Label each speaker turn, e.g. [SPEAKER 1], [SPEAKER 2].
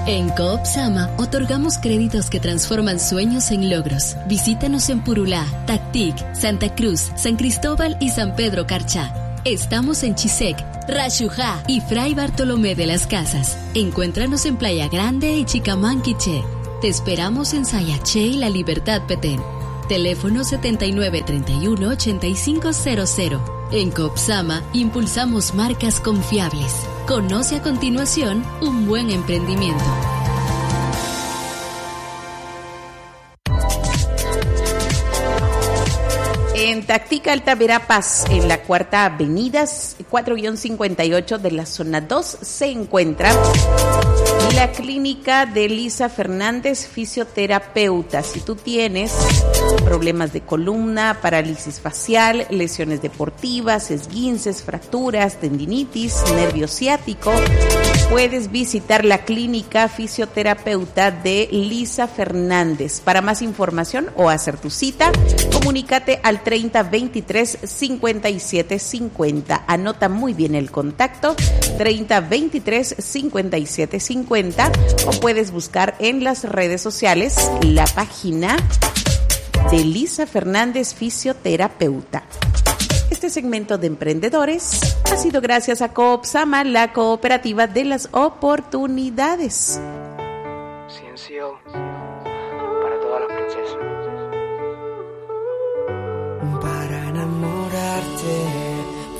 [SPEAKER 1] En Coop Sama otorgamos créditos que transforman sueños en logros. Visítanos en Purulá, Tactic, Santa Cruz, San Cristóbal y San Pedro Carchá. Estamos en Chisec, Rayujá y Fray Bartolomé de las Casas. Encuéntranos en Playa Grande y Chicamán, Quiché. Te esperamos en Sayaché y La Libertad, Petén. Teléfono 7931-8500. En Copsama impulsamos marcas confiables. Conoce a continuación un buen emprendimiento.
[SPEAKER 2] En Tactica Alta Verapaz, en la Cuarta Avenida 4-58 de la zona 2, se encuentra la clínica de Lisa Fernández, fisioterapeuta. Si tú tienes problemas de columna, parálisis facial, lesiones deportivas, esguinces, fracturas, tendinitis, nervio ciático, puedes visitar la clínica fisioterapeuta de Lisa Fernández. Para más información o hacer tu cita, comunícate al 3023 5750. Anota muy bien el contacto, 3023 5750, o puedes buscar en las redes sociales la página de Lisa Fernández Fisioterapeuta. Este segmento de emprendedores ha sido gracias a Coop Sama, la cooperativa de las oportunidades.
[SPEAKER 3] Ciencio.